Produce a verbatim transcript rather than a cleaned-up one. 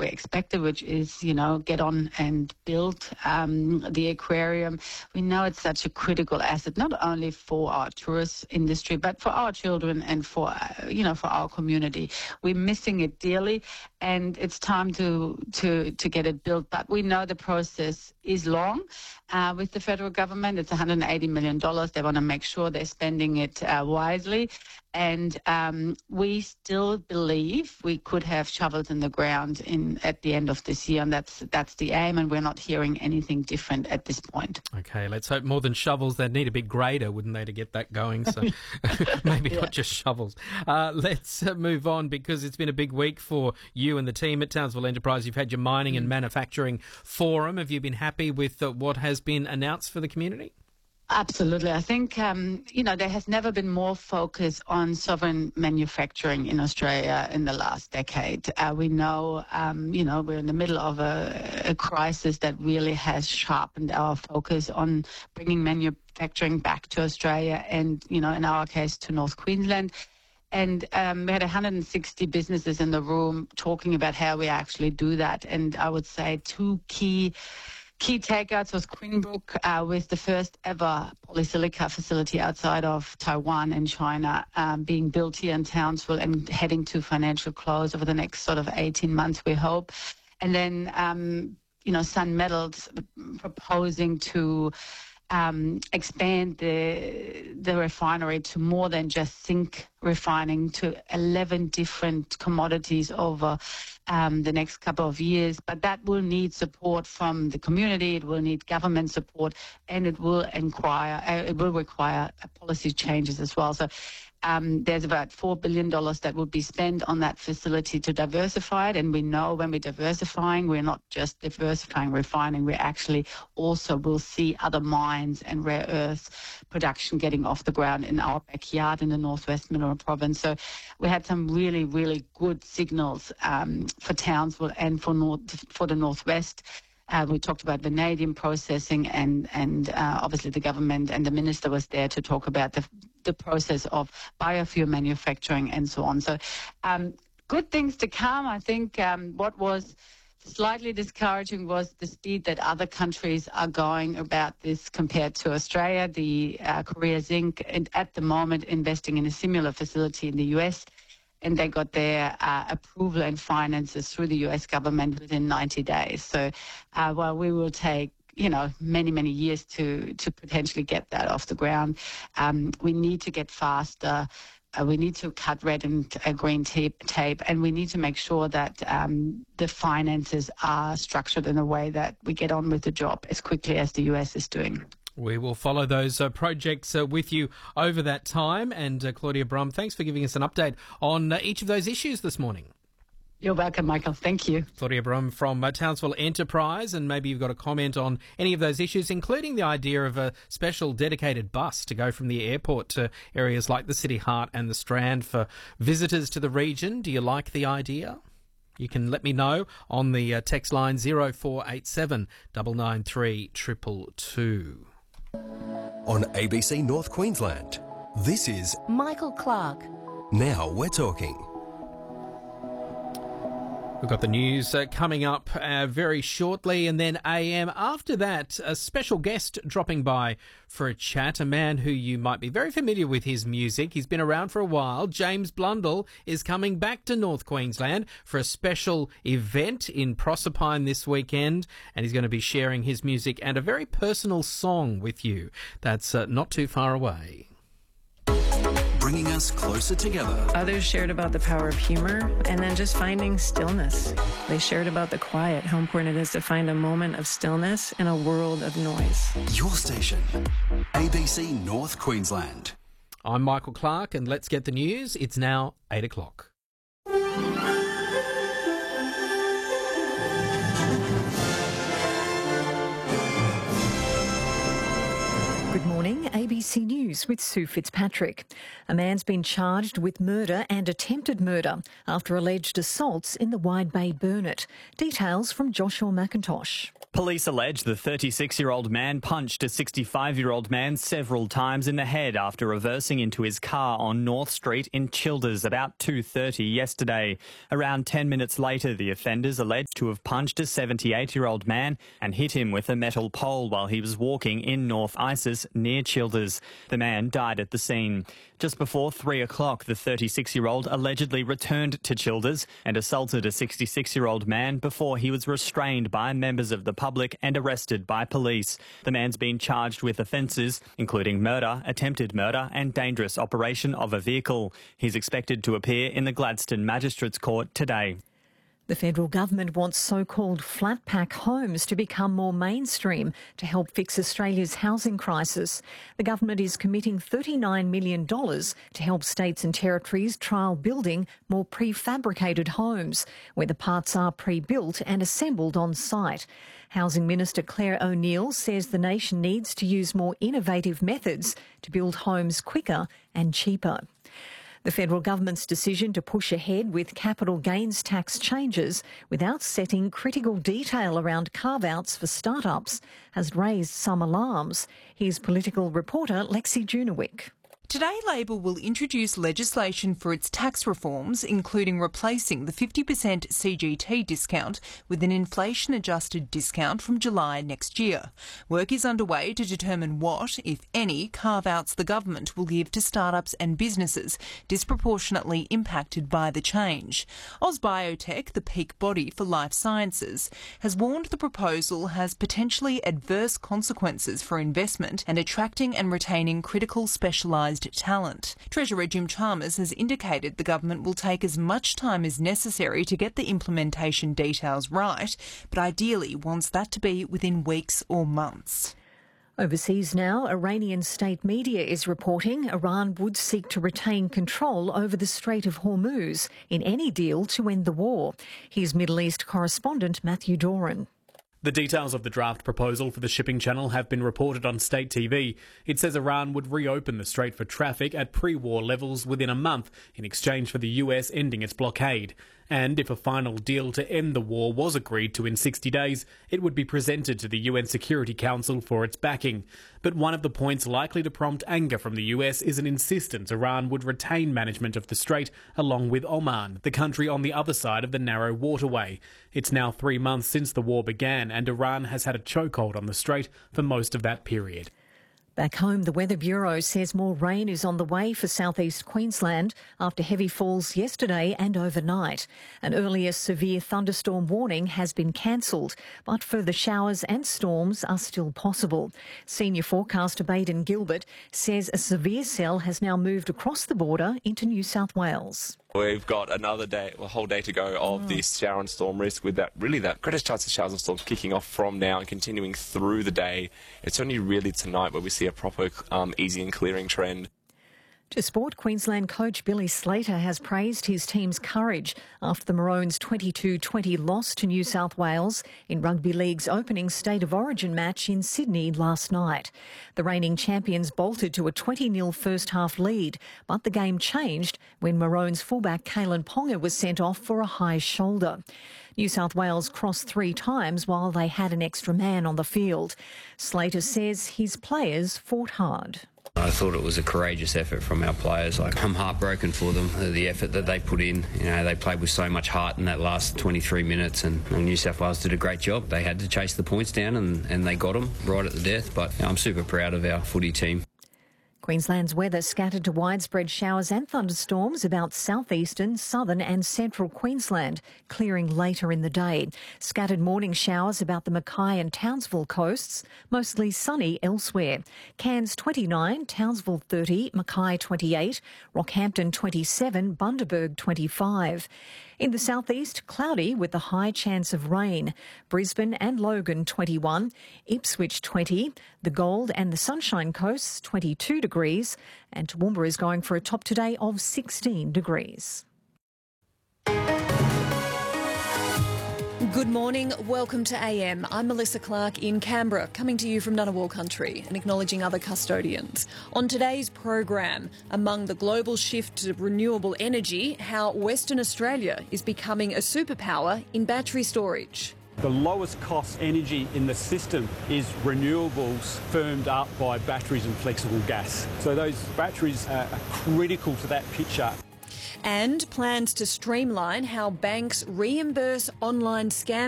expected, which is, you know, get on and build um, the aquarium. We know it's such a critical asset, not only for our tourist industry, but for our children and for, uh, you know, for our community. We're missing it dearly, and it's time to, to, to get it built. But we know the process is long uh, with the federal government. It's one hundred eighty million dollars. They want to make sure they're spending it uh, wisely. And um, we still believe we could have shovels in the ground in at the end of this year, and that's that's the aim, and we're not hearing anything different at this point. Okay, let's hope more than shovels. They'd need a big grader, wouldn't they, to get that going? So maybe yeah. not just shovels. Uh, let's uh, move on, because it's been a big week for you and the team at Townsville Enterprise. You've had your mining and manufacturing forum. Have you been happy with uh, what has been announced for the community? Absolutely. I think, um, you know, there has never been more focus on sovereign manufacturing in Australia in the last decade. Uh, we know, um, you know, we're in the middle of a, a crisis that really has sharpened our focus on bringing manufacturing back to Australia and, you know, in our case, to North Queensland. And um, we had one hundred sixty businesses in the room talking about how we actually do that. And I would say two key Key takeouts was Quinbrook, uh, with the first ever polysilica facility outside of Taiwan and China um, being built here in Townsville and heading to financial close over the next sort of eighteen months, we hope. And then, um, you know, Sun Metals proposing to Um, expand the the refinery to more than just zinc refining, to eleven different commodities over um, the next couple of years. But that will need support from the community. It will need government support, and it will inquire. Uh, it will require uh, policy changes as well. So. Um, there's about four billion dollars that will be spent on that facility to diversify it. And we know when we're diversifying, we're not just diversifying refining, we actually also will see other mines and rare earth production getting off the ground in our backyard in the Northwest Mineral Province. So we had some really, really good signals um, for Townsville and for, North, for the Northwest. Uh, we talked about vanadium processing, and, and uh, obviously the government and the minister was there to talk about the, the process of biofuel manufacturing and so on. So um, good things to come. I think um, what was slightly discouraging was the speed that other countries are going about this compared to Australia. The uh, Korea Zinc, and at the moment, investing in a similar facility in the U S, and they got their uh, approval and finances through the U S government within ninety days. So uh, while we will take, you know, many, many years to, to potentially get that off the ground, um, we need to get faster. Uh, we need to cut red and uh, green tape, tape, and we need to make sure that um, the finances are structured in a way that we get on with the job as quickly as the U S is doing. We will follow those uh, projects uh, with you over that time. And uh, Claudia Brumm, thanks for giving us an update on uh, each of those issues this morning. You're welcome, Michael. Thank you. Claudia Brumm from uh, Townsville Enterprise, and maybe you've got a comment on any of those issues, including the idea of a special dedicated bus to go from the airport to areas like the City Heart and the Strand for visitors to the region. Do you like the idea? You can let me know on the uh, text line zero four eight seven, nine nine three, two two two. On A B C North Queensland, this is Michael Clark. Now We're Talking. We've got the news uh, coming up uh, very shortly, and then A M. After that, a special guest dropping by for a chat, a man who you might be very familiar with his music. He's been around for a while. James Blundell is coming back to North Queensland for a special event in Proserpine this weekend, and he's going to be sharing his music and a very personal song with you. That's uh, not too far away. Bringing us closer together. Others shared about the power of humor and then just finding stillness. They shared about the quiet, how important it is to find a moment of stillness in a world of noise. Your station, A B C North Queensland. I'm Michael Clark, and let's get the news. It's now eight o'clock. Good morning, A B C News. News with Sue Fitzpatrick. A man's been charged with murder and attempted murder after alleged assaults in the Wide Bay Burnett. Details from Joshua McIntosh. Police allege the thirty-six-year-old man punched a sixty-five-year-old man several times in the head after reversing into his car on North Street in Childers about two thirty yesterday. Around ten minutes later, the offenders alleged to have punched a seventy-eight-year-old man and hit him with a metal pole while he was walking in North Isis near Childers. The man died at the scene. Just before three o'clock, the thirty-six-year-old allegedly returned to Childers and assaulted a sixty-six-year-old man before he was restrained by members of the public and arrested by police. The man's been charged with offences, including murder, attempted murder and dangerous operation of a vehicle. He's expected to appear in the Gladstone Magistrates Court today. The federal government wants so-called flat pack homes to become more mainstream to help fix Australia's housing crisis. The government is committing thirty-nine million dollars to help states and territories trial building more prefabricated homes, where the parts are pre-built and assembled on site. Housing Minister Claire O'Neill says the nation needs to use more innovative methods to build homes quicker and cheaper. The federal government's decision to push ahead with capital gains tax changes without setting critical detail around carve-outs for startups has raised some alarms. Here's political reporter Lexi Junewick. Today, Labor will introduce legislation for its tax reforms, including replacing the fifty percent C G T discount with an inflation-adjusted discount from July next year. Work is underway to determine what, if any, carve-outs the government will give to startups and businesses disproportionately impacted by the change. AusBiotech, the peak body for life sciences, has warned the proposal has potentially adverse consequences for investment and attracting and retaining critical specialised talent. Treasurer Jim Chalmers has indicated the government will take as much time as necessary to get the implementation details right, but ideally wants that to be within weeks or months. Overseas now, Iranian state media is reporting Iran would seek to retain control over the Strait of Hormuz in any deal to end the war. Here's Middle East correspondent Matthew Doran. The details of the draft proposal for the shipping channel have been reported on state T V. It says Iran would reopen the strait for traffic at pre-war levels within a month in exchange for the U S ending its blockade. And if a final deal to end the war was agreed to in sixty days, it would be presented to the U N Security Council for its backing. But one of the points likely to prompt anger from the U S is an insistence Iran would retain management of the strait along with Oman, the country on the other side of the narrow waterway. It's now three months since the war began, and Iran has had a chokehold on the strait for most of that period. Back home, the Weather Bureau says more rain is on the way for southeast Queensland after heavy falls yesterday and overnight. An earlier severe thunderstorm warning has been cancelled, but further showers and storms are still possible. Senior forecaster Baden Gilbert says a severe cell has now moved across the border into New South Wales. We've got another day, a whole day to go of oh. this shower and storm risk, with that really that greatest chance of showers and storms kicking off from now and continuing through the day. It's only really tonight where we see a proper um, easy and clearing trend. To sport, Queensland coach Billy Slater has praised his team's courage after the Maroons' twenty-two twenty loss to New South Wales in Rugby League's opening State of Origin match in Sydney last night. The reigning champions bolted to a twenty nil first-half lead, but the game changed when Maroons fullback Kalen Ponga was sent off for a high shoulder. New South Wales crossed three times while they had an extra man on the field. Slater says his players fought hard. I thought it was a courageous effort from our players. Like, I'm heartbroken for them, the effort that they put in. You know, they played with so much heart in that last twenty-three minutes, and New South Wales did a great job. They had to chase the points down, and, and they got them right at the death. But you know, I'm super proud of our footy team. Queensland's weather scattered to widespread showers and thunderstorms about southeastern, southern and central Queensland, clearing later in the day. Scattered morning showers about the Mackay and Townsville coasts, mostly sunny elsewhere. Cairns twenty-nine, Townsville thirty, Mackay twenty-eight, Rockhampton twenty-seven, Bundaberg twenty-five. In the southeast, cloudy with a high chance of rain. Brisbane and Logan twenty-one, Ipswich twenty, the Gold and the Sunshine Coasts twenty-two degrees, and Toowoomba is going for a top today of sixteen degrees. Good morning, welcome to A M. I'm Melissa Clark in Canberra, coming to you from Ngunnawal country and acknowledging other custodians. On today's program, among the global shift to renewable energy, how Western Australia is becoming a superpower in battery storage. The lowest cost energy in the system is renewables firmed up by batteries and flexible gas. So those batteries are critical to that picture. And plans to streamline how banks reimburse online scam